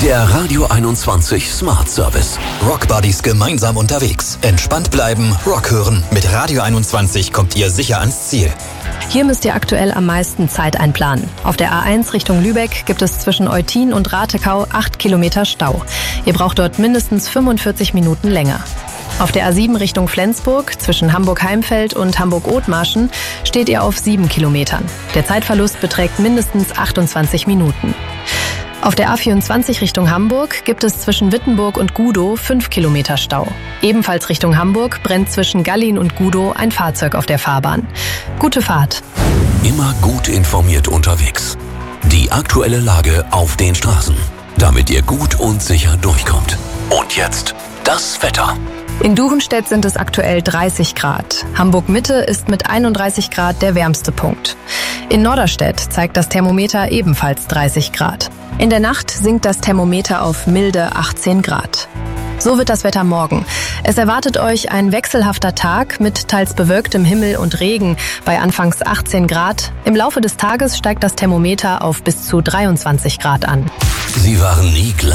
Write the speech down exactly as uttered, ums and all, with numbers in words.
Der Radio einundzwanzig Smart Service. Rockbuddies gemeinsam unterwegs. Entspannt bleiben, Rock hören. Mit Radio einundzwanzig kommt ihr sicher ans Ziel. Hier müsst ihr aktuell am meisten Zeit einplanen. Auf der A eins Richtung Lübeck gibt es zwischen Eutin und Ratekau acht Kilometer Stau. Ihr braucht dort mindestens fünfundvierzig Minuten länger. Auf der A sieben Richtung Flensburg zwischen Hamburg-Heimfeld und Hamburg-Othmarschen steht ihr auf sieben Kilometern. Der Zeitverlust beträgt mindestens achtundzwanzig Minuten. Auf der A vierundzwanzig Richtung Hamburg gibt es zwischen Wittenburg und Gudow fünf Kilometer Stau. Ebenfalls Richtung Hamburg brennt zwischen Gallin und Gudow ein Fahrzeug auf der Fahrbahn. Gute Fahrt. Immer gut informiert unterwegs. Die aktuelle Lage auf den Straßen, damit ihr gut und sicher durchkommt. Und jetzt das Wetter. In Durenstedt sind es aktuell dreißig Grad. Hamburg-Mitte ist mit einunddreißig Grad der wärmste Punkt. In Norderstedt zeigt das Thermometer ebenfalls dreißig Grad. In der Nacht sinkt das Thermometer auf milde achtzehn Grad. So wird das Wetter morgen. Es erwartet euch ein wechselhafter Tag mit teils bewölktem Himmel und Regen bei anfangs achtzehn Grad. Im Laufe des Tages steigt das Thermometer auf bis zu dreiundzwanzig Grad an. Sie waren nie gleich.